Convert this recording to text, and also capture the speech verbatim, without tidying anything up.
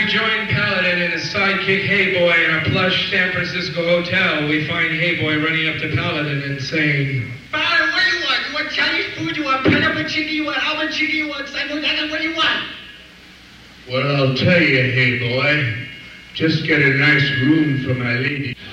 join Paladin and his sidekick Hey Boy in a plush San Francisco hotel, we find Hey Boy running up to Paladin and saying, Paladin, what do you want? You want Chinese food? You want pineapple chicken? You want almond chicken? You want sandwich? What do you want? Well, I'll tell you, Hey Boy. Just get a nice room for my lady.